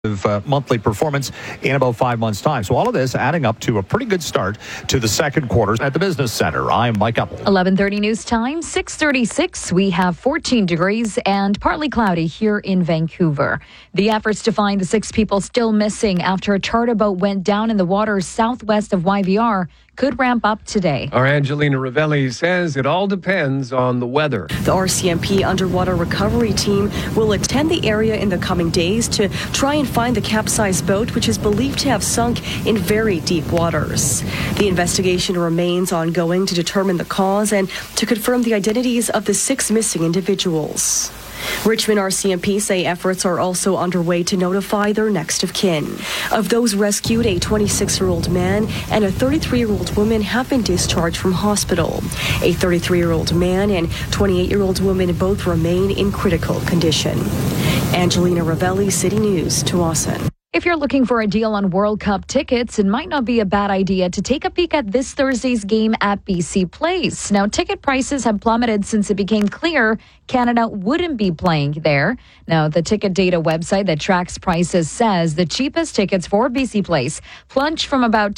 monthly performance in about 5 months' time. So all of this adding up to a pretty good start to the second quarter at the Business Center. I'm Mike Uppel. 11:30 news time, 6:36. We have 14 degrees and partly cloudy here in Vancouver. The efforts to find the 6 people still missing after a charter boat went down in the waters southwest of YVR could ramp up today. Our Angelina Ravelli says it all depends on the weather. The RCMP underwater recovery team will attend the area in the coming days to try and find the capsized boat, which is believed to have sunk in very deep waters. The investigation remains ongoing to determine the cause and to confirm the identities of the 6 missing individuals. Richmond RCMP say efforts are also underway to notify their next of kin. Of those rescued, a 26-year-old man and a 33-year-old woman have been discharged from hospital. A 33-year-old man and 28-year-old woman both remain in critical condition. Angelina Ravelli, City News, Tsawwassen. If you're looking for a deal on World Cup tickets, it might not be a bad idea to take a peek at this Thursday's game at BC Place. Now, ticket prices have plummeted since it became clear Canada wouldn't be playing there. Now, the ticket data website that tracks prices says the cheapest tickets for BC Place plunged from about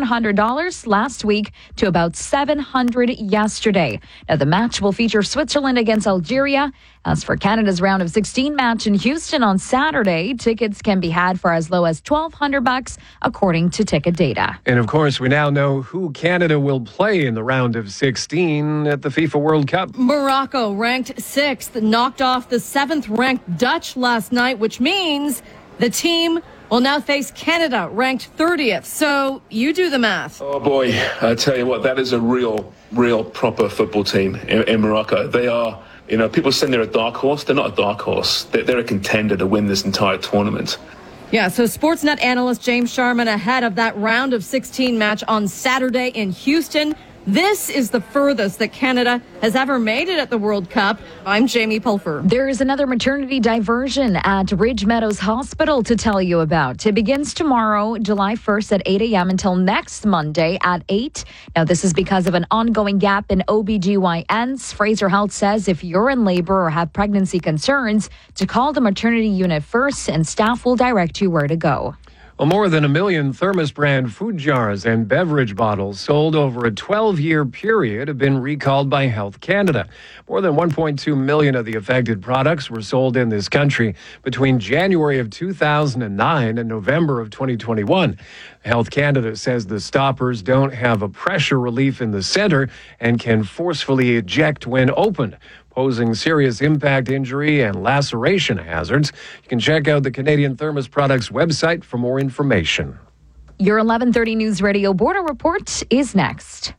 $2,100 last week to about $700 yesterday. Now, the match will feature Switzerland against Algeria. As for Canada's round of 16 match in Houston on Saturday, tickets can be had for as low as $1,200 according to ticket data. And of course, we now know who Canada will play in the round of 16 at the FIFA World Cup. Morocco, ranked 6th, knocked off the 7th-ranked Dutch last night, which means the team will now face Canada, ranked 30th. So you do the math. Oh boy, I tell you what, that is a real proper football team in Morocco. They are, people saying they're a dark horse. They're not a dark horse. They're a contender to win this entire tournament. Yeah, so Sportsnet analyst James Sharman ahead of that round of 16 match on Saturday in Houston. This is the furthest that Canada has ever made it at the World Cup. I'm Jamie Pulfer. There is another maternity diversion at Ridge Meadows Hospital to tell you about. It begins tomorrow, July 1st at 8 a.m. until next Monday at 8. Now, this is because of an ongoing gap in OBGYNs. Fraser Health says if you're in labor or have pregnancy concerns, to call the maternity unit first and staff will direct you where to go. Well, more than 1 million Thermos brand food jars and beverage bottles sold over a 12-year period have been recalled by Health Canada. More than 1.2 million of the affected products were sold in this country between January of 2009 and November of 2021. Health Canada says the stoppers don't have a pressure relief in the center and can forcefully eject when opened, posing serious impact, injury, and laceration hazards. You can check out the Canadian Thermos Products website for more information. Your 11:30 News Radio Border Report is next.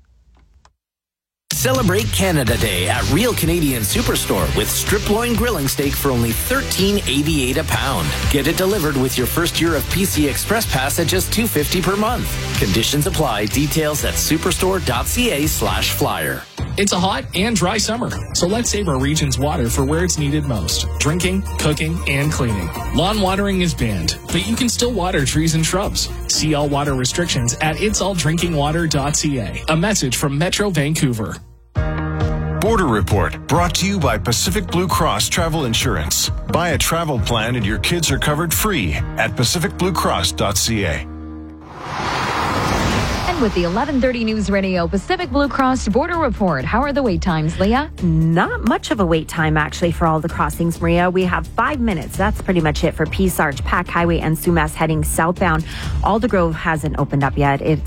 Celebrate Canada Day at Real Canadian Superstore with strip loin grilling steak for only $13.88 a pound. Get it delivered with your first year of PC Express Pass at just $2.50 per month. Conditions apply. Details at superstore.ca/flyer. It's a hot and dry summer, so let's save our region's water for where it's needed most. Drinking, cooking, and cleaning. Lawn watering is banned, but you can still water trees and shrubs. See all water restrictions at itsalldrinkingwater.ca. A message from Metro Vancouver. Border Report, brought to you by Pacific Blue Cross Travel Insurance. Buy a travel plan and your kids are covered free at pacificbluecross.ca. With the 11:30 News Radio Pacific Blue Cross Border Report. How are the wait times, Leah? Not much of a wait time, actually, for all the crossings, Maria. We have 5 minutes. That's pretty much it for Peace Arch, Pack Highway, and Sumas heading southbound. Aldergrove hasn't opened up yet. It's